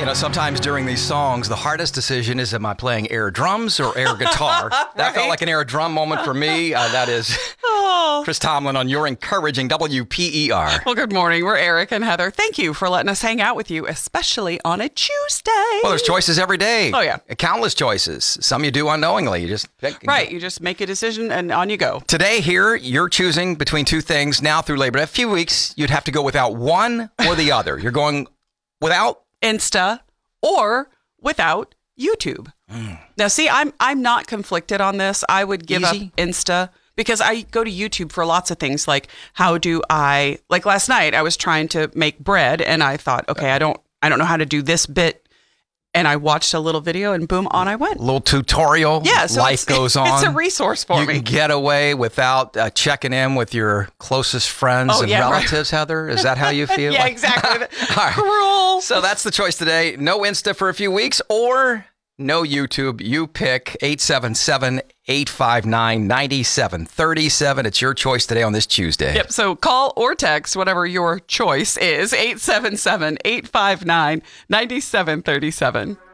You know, sometimes during these songs, the hardest decision is, am I playing air drums or air guitar? That felt like an air drum moment for me. That is Chris Tomlin on your encouraging WPER. Well, good morning. We're Eric and Heather. Thank you for letting us hang out with you, especially on a Tuesday. Well, there's choices every day. Oh, yeah. Countless choices. Some you do unknowingly. You just pick. Right. You just make a decision and on you go. Today here, you're choosing between two things now through Labor Day. A few weeks, you'd have to go without one or the other. You're going without Insta or without YouTube. Now, see, I'm not conflicted on this. I would give up Insta because I go to YouTube for lots of things. Like, like last night, I was trying to make bread and I thought, okay, I don't know how to do this bit. And I watched a little video and boom, on I went. A little tutorial. Yeah, so life goes on. It's a resource for me. You can get away without checking in with your closest friends and relatives, right. Heather? Is that how you feel? Yeah, exactly. All right. Cruel. So that's the choice today. No Insta for a few weeks or no YouTube. You pick 877-859-9737. It's your choice today on this Tuesday. Yep. So call or text, whatever your choice is, 877-859-9737.